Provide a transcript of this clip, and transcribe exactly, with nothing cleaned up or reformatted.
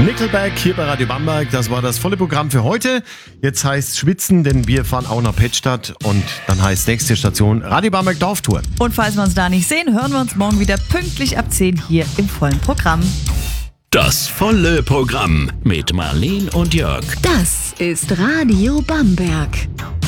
Nickelback hier bei Radio Bamberg, das war das volle Programm für heute. Jetzt heißt Schwitzen, denn wir fahren auch nach Pettstadt und dann heißt nächste Station Radio Bamberg Dorftour. Und falls wir uns da nicht sehen, hören wir uns morgen wieder pünktlich ab zehn hier im vollen Programm. Das volle Programm mit Marleen und Jörg. Das ist Radio Bamberg.